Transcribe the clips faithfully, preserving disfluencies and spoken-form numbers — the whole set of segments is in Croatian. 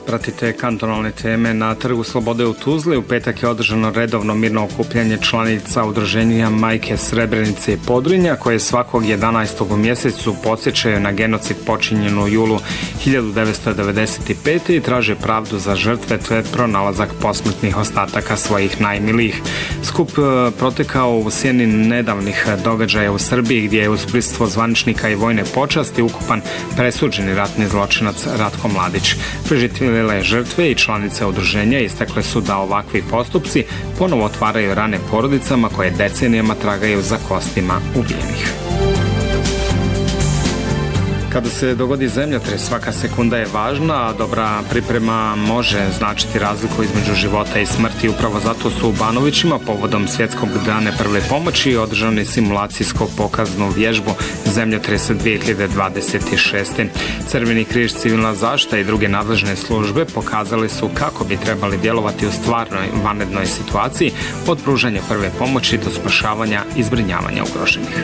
Pratite kantonalne teme. Na Trgu Slobode u Tuzli u petak je održano redovno mirno okupljanje članica udruženja Majke Srebrenice i Podrinja, koje svakog jedanaestog u mjesecu podsjećaju na genocid počinjen u julu hiljadu devetsto devedeset pete. i traže pravdu za žrtve te pronalazak posmrtnih ostataka svojih najmilijih. Skup protekao u sjeni nedavnih događaja u Srbiji, gdje je uz prisustvo zvaničnika i vojne počasti ukupan presuđeni ratni zločinac Ratko Mladić. Preživjele žrtve i članice udruženja istakle su da ovakvi postupci ponovo otvaraju rane porodicama koje decenijama tragaju za kostima ubijenih. Kada se dogodi zemljotres, svaka sekunda je važna, a dobra priprema može značiti razliku između života i smrti. Upravo zato su u Banovićima povodom Svjetskog dana prve pomoći održani simulacijsko-pokaznu vježbu zemljotresa dvije hiljade dvadeset šeste. Crveni križ, civilna zaštita i druge nadležne službe pokazali su kako bi trebali djelovati u stvarnoj vanrednoj situaciji, od pružanja prve pomoći do spašavanja i zbrinjavanja ugroženih.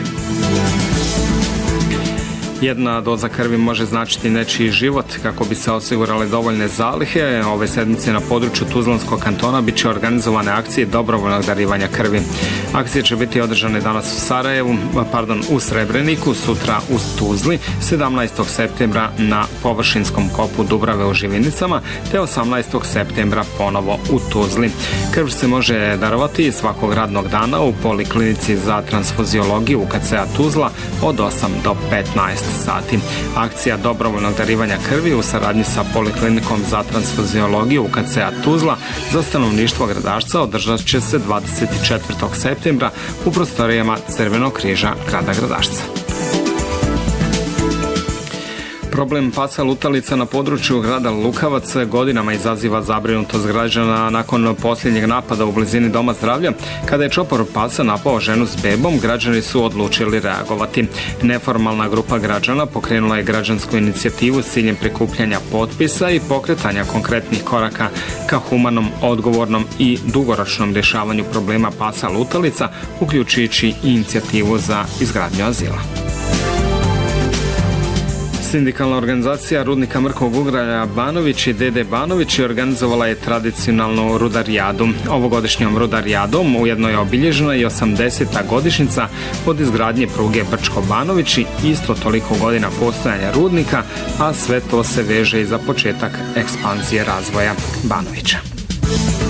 Jedna doza krvi može značiti nečiji život. Kako bi se osigurale dovoljne zalihe, ove sedmice na području Tuzlanskog kantona bit će organizovane akcije dobrovoljnog darivanja krvi. Akcije će biti održane danas u Sarajevu, pardon, u Srebreniku, sutra u Tuzli, sedamnaestog septembra na površinskom kopu Dubrave u Živinicama, te osamnaestog septembra ponovo u Tuzli. Krv se može darovati svakog radnog dana u Poliklinici za transfuziologiju U K C-a Tuzla od osam do petnaest sati. Akcija dobrovoljnog darivanja krvi u saradnji sa Poliklinikom za transfuziologiju U K C-a Tuzla za stanovništvo Gradašca održat će se dvadeset četvrtog septembra u prostorijama Crvenog križa grada Gradašca. Problem pasa lutalica na području grada Lukavac godinama izaziva zabrinutost građana. Nakon posljednjeg napada u blizini Doma zdravlja, kada je čopor pasa napao ženu s bebom, građani su odlučili reagovati. Neformalna grupa građana pokrenula je građansku inicijativu s ciljem prikupljanja potpisa i pokretanja konkretnih koraka ka humanom, odgovornom i dugoročnom rješavanju problema pasa lutalica, uključujući i inicijativu za izgradnju azila. Sindikalna organizacija rudnika Mrkog uglja Banović i D D Banović organizovala je tradicionalnu rudarijadu. Ovogodišnjom rudarijadom ujedno je obilježena i osamdeseta godišnjica od izgradnje pruge Brčko-Banović i isto toliko godina postojanja rudnika, a sve to se veže i za početak ekspanzije razvoja Banovića.